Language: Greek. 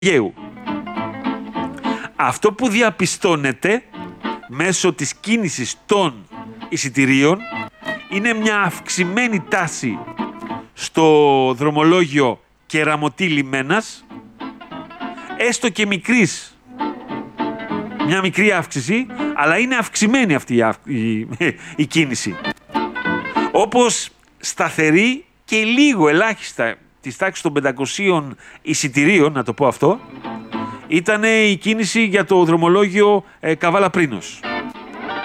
Αιγαίου. Αυτό που διαπιστώνεται μέσω της κίνησης των εισιτηρίων είναι μια αυξημένη τάση στο δρομολόγιο Κεραμωτή Λιμένας, έστω και μια μικρή αύξηση, αλλά είναι αυξημένη αυτή η κίνηση. Όπως σταθερή και λίγο ελάχιστα της τάξης των 500 εισιτηρίων, να το πω αυτό, ήταν η κίνηση για το δρομολόγιο Καβάλα Πρίνος.